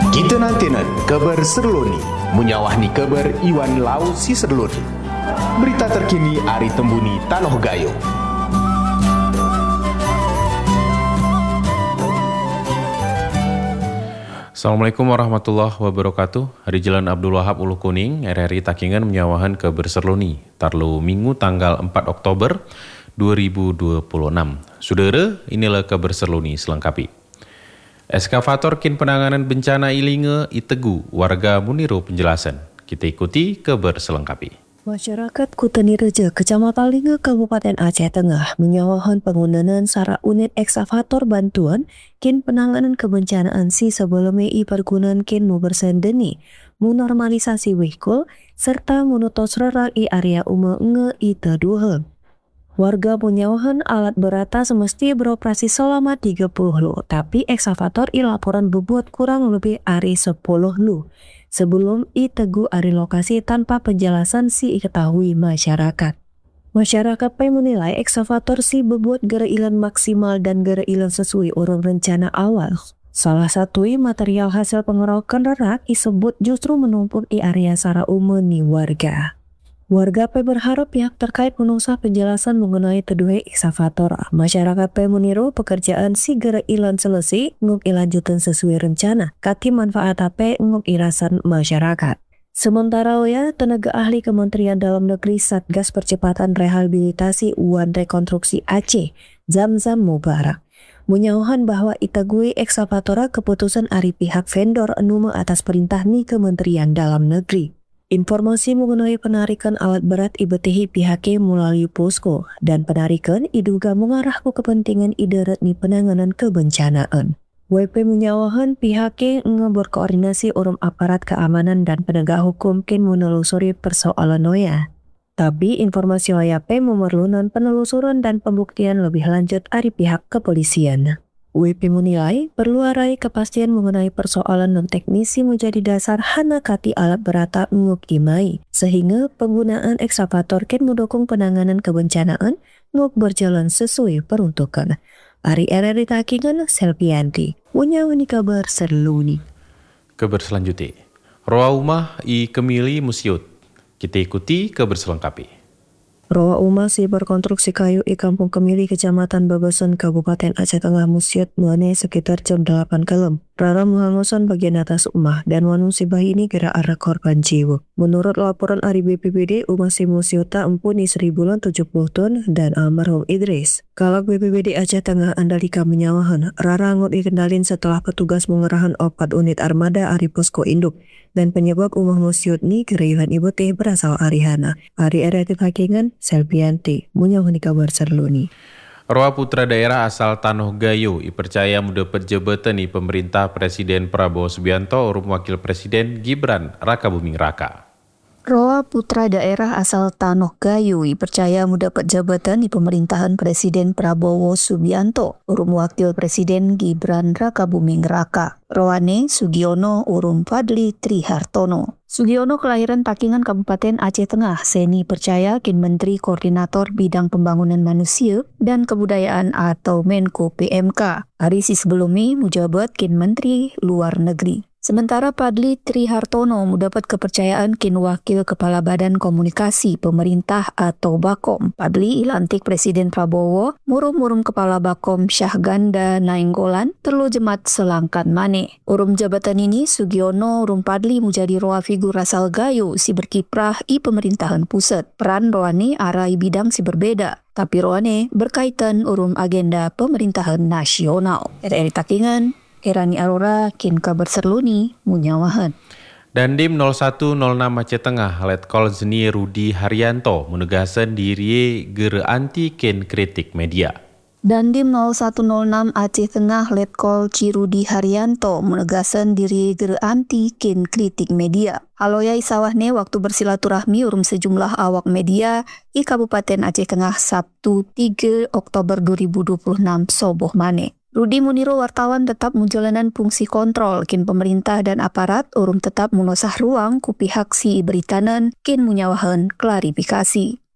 Kita nantinan kabar serloni, menyawahni kabar Iwan Lau si serloni. Berita terkini Ari Tembuni Tanoh Gayo. Assalamualaikum warahmatullahi wabarakatuh. Hari Jalan Abdul Wahab Ulu Kuning, RRI Takingan menyawahan kabar serloni. Tarlu Minggu tanggal 4 Oktober 2026. Saudara, inilah kabar serloni selengkapi. Eskavator kin penanganan bencana Ilinge Itegu, warga Muniro penjelasan. Kita ikuti kabar selengkapi. Masyarakat Kuteni Reja, Kecamatan Linge, Kabupaten Aceh Tengah menyawahan penggunaan sara unit ekskavator bantuan kin penanganan kebencanaan si sebelumnya pergunaan kin mubersendeni, menormalisasi wihkul, serta menutos rerak area umum nge iteduhe. Warga menyawahan alat berata semesti beroperasi selama 30 lu, tapi ekskavator laporan bebuat kurang lebih ari 10 lu. Sebelum Itegu ari lokasi tanpa penjelasan si ketahui masyarakat. Masyarakat menilai ekskavator si bebuat gereilan maksimal dan gereilan sesuai urun rencana awal. Salah satu material hasil pengerokan rerak disebut justru menumpuk di area sara umum ni warga. Warga berharap pihak terkait menusah penjelasan mengenai kedua ekskavator. Masyarakat meniro pekerjaan si gereilan selesai nguk ilanjutan sesuai rencana. Kaki manfaat nguk irasan masyarakat. Sementara tenaga ahli Kementerian Dalam Negeri Satgas Percepatan Rehabilitasi Uan Rekonstruksi Aceh, Zamzam Mubarak, menyawahan bahwa itagui ekskavatora keputusan ari pihak vendor enume atas perintah ni Kementerian Dalam Negeri. Informasi mengenai penarikan alat berat ibetihi pihaknya melalui posko dan penarikan diduga mengarah ke kepentingan idarat ni penanganan kebencanaan. WP menyawahan pihaknya berkoordinasi urum aparat keamanan dan penegak hukum kin menelusuri persoalan noya. Tapi informasi WP memerlukan penelusuran dan pembuktian lebih lanjut dari pihak kepolisian. WP menilai perlu arai kepastian mengenai persoalan non-teknisi menjadi dasar hanakati alat berata nguk imai, sehingga penggunaan ekskavator ken mendukung penanganan kebencanaan nguk berjalan sesuai peruntukan. Ari RRI Takingan, Selvianti, Wunyawani kabar serluni. Kabar selanjutnya, Roa Umah i Kemili Musiut. Kita ikuti kabar selengkapi. Roa Umah si berkonstruksi kayu di Kampung Kemili, Kecamatan Babasan, Kabupaten Aceh Tengah Musiut mengenai sekitar jam 8 malam. Rara menghangusan bagian atas umah dan wanung si bayi ini kira arah korban jiwa. Menurut laporan Ari BPBD, umah si Musiuta empuni 1070 ton dan almarhum Idris. Kalak BPBD Aceh Tengah Andalika menyawahan, Rara ngot dikendalin setelah petugas mengerahan 4 unit armada Ari Posko Induk. Dan penyebab umah Musiut ni keriuhan ibu teh berasal Arihana. Ari RRI Takingan, Selvianti, menyawani kabar serluni. Roa putra daerah asal Tanoh Gayo dipercaya mendapat jabatan di pemerintah Presiden Prabowo Subianto urum Wakil Presiden Gibran Raka Buming Raka. Roa putra daerah asal Tanoh Gayo dipercaya mendapat jabatan di pemerintahan Presiden Prabowo Subianto urum Wakil Presiden Gibran Raka Buming Raka. Roane Sugiono urum Fadli Trihartono. Sugiono kelahiran Takingan Kabupaten Aceh Tengah, seni percaya kin Menteri Koordinator Bidang Pembangunan Manusia dan Kebudayaan atau Menko PMK. Hari si sebelumnya mujabat kin Menteri Luar Negeri. Sementara Fadli Trihartono mendapat kepercayaan kin Wakil Kepala Badan Komunikasi Pemerintah atau Bakom. Fadli ilantik Presiden Prabowo, murum-murum Kepala Bakom Syahganda Nainggolan terlu jemat selangkan mane. Urum jabatan ini Sugiono urum Fadli menjadi roa figur asal Gayo si berkiprah i pemerintahan pusat. Peran roane arai bidang si berbeda, tapi roane berkaitan urum agenda pemerintahan nasional. RRI Takingan, Erani Arora, kin kabar serluni, munyawahan. Dandim 0106 Aceh Tengah, Letkol Zeni Rudi Haryanto, menegaskan diri gere anti kin kritik media. Dandim 0106 Aceh Tengah, Letkol Cirudi Haryanto, menegaskan diri gere anti kin kritik media. Haloyai sawahne waktu bersilaturahmi urum sejumlah awak media di Kabupaten Aceh Tengah Sabtu 3 Oktober 2026 soboh mane. Rudi Muniro wartawan tetap menjalankan fungsi kontrol kin pemerintah dan aparat urum tetap menosah ruang ku pihak si beritanan kin munyawahan klarifikasi.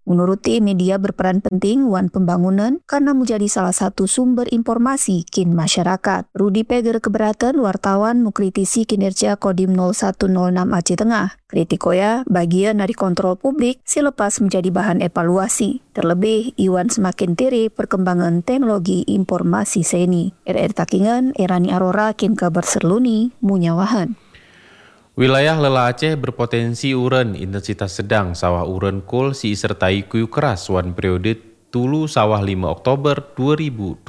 Menuruti media berperan penting wan pembangunan karena menjadi salah satu sumber informasi kin masyarakat. Rudi Peger keberatan wartawan mengkritisi kinerja Kodim 0106 Aceh Tengah. Kritikoya bagian dari kontrol publik selepas menjadi bahan evaluasi. Terlebih, Iwan semakin tiri perkembangan teknologi informasi seni. RR Takingan, Erani Arora kin kabar serluni, munyawahan. Wilayah Lela Aceh berpotensi uren intensitas sedang sawah uren kul disertai kuyu keras wan periode tulu sawah 5 Oktober 2026.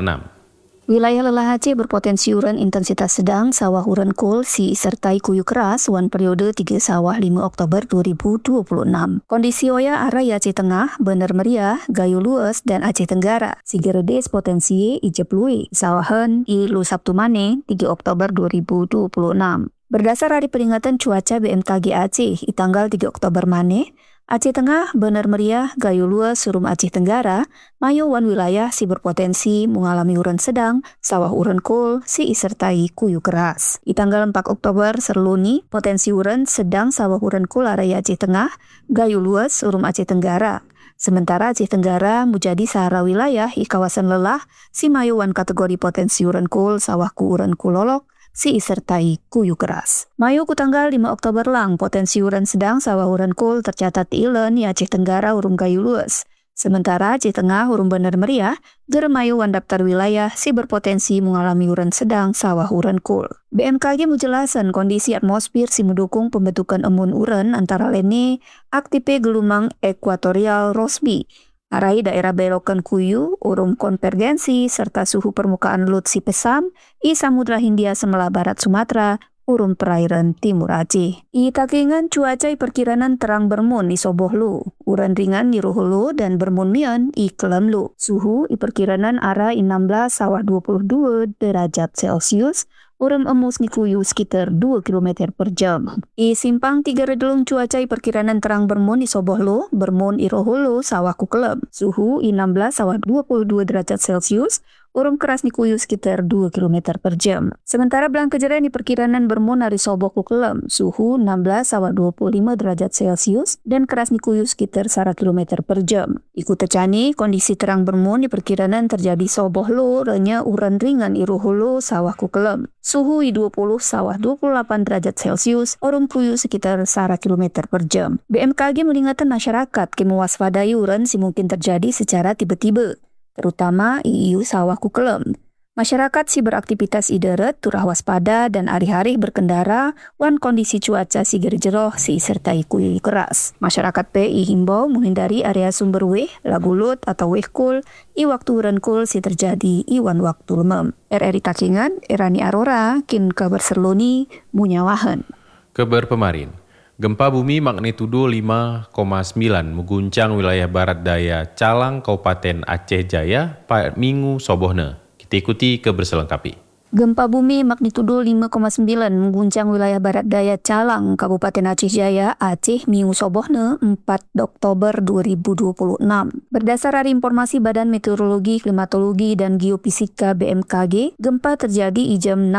Wilayah Lela Aceh berpotensi uren intensitas sedang sawah uren kul disertai kuyu keras wan periode 3 sawah 5 Oktober 2026. Kondisi oya arah Aceh Tengah, Bener Meriah, Gayo Lues, dan Aceh Tenggara. Sigeredes potensi ijep lui sawahan ilu Sabtu Mane 3 Oktober 2026. Berdasar hari peringatan cuaca BMKG Aceh, di tanggal 3 Oktober Mane, Aceh Tengah, Bener Meriah, Gayo Lues, Surum Aceh Tenggara, mayo wan wilayah si berpotensi mengalami uren sedang, sawah uren kul, si isertai kuyu keras. Di tanggal 4 Oktober serluni, potensi uren sedang sawah uren kul area Aceh Tengah, Gayo Lues, Surum Aceh Tenggara. Sementara Aceh Tenggara menjadi sahara wilayah di kawasan lelah, si mayo wan kategori potensi uren kul, sawah ku uren kulolok, si isertai kuyu keras. Mayu ku tanggal 5 Oktober lang, potensi uren sedang sawah uren kul tercatat ilen di Aceh Tenggara urum Gayo Lues. Sementara Aceh Tengah urum Bener Meriah, geremayu wan daftar wilayah si berpotensi mengalami uren sedang sawah uren kul. BMKG menjelaskan kondisi atmosfer si mendukung pembentukan embun uren antara lene aktife gelumang ekuatorial Rossby. Arai daerah belokan kuyu, urum konvergensi, serta suhu permukaan laut si pesam, i Samudra Hindia Sebelah Barat Sumatera, urum perairan Timur Aceh. I takingan cuaca perkiranan terang bermun i Sobohlu, uran ringan di Ruhulu dan bermun mian i Kelemlu. Suhu i perkiranan arah 16 sawah 22 derajat Celcius, urum emus ni kuyu sekitar 2 km per jam. I simpang 3 redelung cuaca perkiranan terang bermun di Sobohlu, bermun i Rohulu, sawah ku Kelem. Suhu i 16 sawah 22 derajat Celcius, urum keras ni kuyu sekitar 2 km per jam. Sementara belang kejadian di perkiranan bermun dari Soboh ku Kelem, suhu 16 sawah 25 derajat Celcius, dan keras ni kuyu sekitar 1 km per jam. Ikut tecani, kondisi terang bermun di perkiranan terjadi Sobohlu, renya uran ringan i Rohulu, sawah ku Kelem. Suhu i 20 sawah 28 derajat Celcius, urum kuyu sekitar 1 km per jam. BMKG mengingatkan masyarakat ke mewaspadai uran si mungkin terjadi secara tiba-tiba, terutama iu sawah ku Kelem. Masyarakat si beraktivitas i darat turah waspada dan hari-hari berkendara wan kondisi cuaca si gerjeroh si sertai kuyu keras. Masyarakat PI himbau menghindari area sumber weh, lagulut atau weh kul i waktu uran kul si terjadi iwan waktu lemem. RRI Takingan, Erani Arora, kin kabar serluni, munyawahan. Kabar pemarin. Gempa bumi magnitudo 5,9 mengguncang wilayah barat daya Calang, Kabupaten Aceh Jaya pada Minggu Sobohna. Kita ikuti kabar selengkapi. Gempa bumi magnitudo 5,9 mengguncang wilayah barat daya Calang, Kabupaten Aceh Jaya, Aceh, Minggu Sobohna, 4 Oktober 2026. Berdasar dari informasi Badan Meteorologi, Klimatologi, dan Geofisika BMKG, gempa terjadi di jam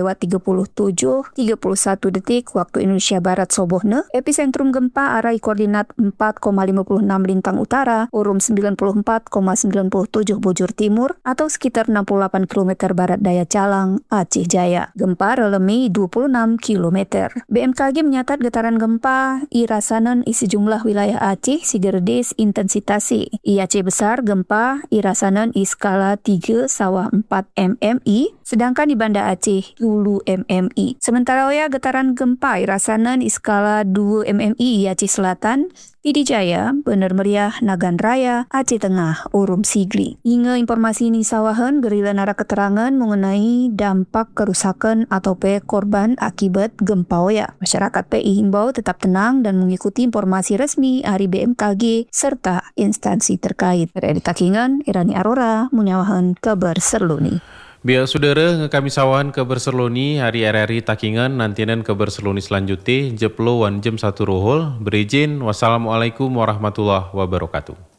6:37:31 waktu Indonesia Barat Sobohna. Epicentrum gempa arah koordinat 4,56 lintang utara, urum 94,97 bujur timur, atau sekitar 68 km barat daya Calang, Aceh Jaya. Gempa relemi 26 km. BMKG menyatat getaran gempa i rasanan i sejumlah wilayah Aceh sigerdes intensitasi. I Aceh besar gempa i rasanan i skala 3 sawah 4 mmi, sedangkan di Banda Aceh 10 mmi. Sementara oya getaran gempa i rasanan i skala 2 mmi i Aceh Selatan, Pidi Jaya, Bener Meriah, Nagan Raya, Aceh Tengah, urum Sigli. Hingga informasi ini sawahan gerila nara keterangan mengenai dampak kerusakan atau korban akibat gempa oya. Masyarakat PI himbau tetap tenang dan mengikuti informasi resmi dari BMKG serta instansi terkait. Dari Takingan, Erani Arora, menyawahan kabar serluni. Biar saudara kami sawan kabar serluni hari RRI Takingan nantinan kabar serluni selanjutnya jeplo wan jam 1 rohol berizin. Wassalamualaikum warahmatullahi wabarakatuh.